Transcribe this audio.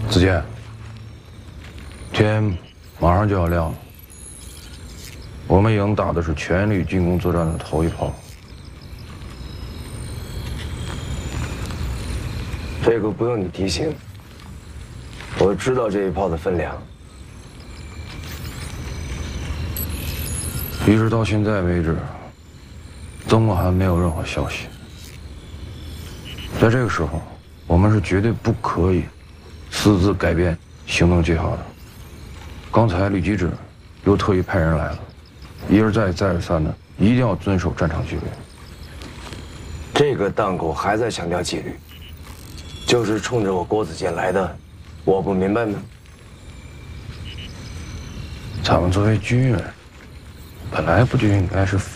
子健，天马上就要亮了，我们营打的是全力进攻作战的头一炮。 这个不用你提醒，我知道这一炮的分量。 一直到现在为止，曾国藩没有任何消息。在这个时候，我们是绝对不可以私自改变行动计划的。刚才吕吉之又特意派人来了，一而再再而三的一定要遵守战场纪律。 这个档口还在强调纪律，就是冲着我郭子健来的，我不明白吗？ 咱们作为军人，本来不就应该是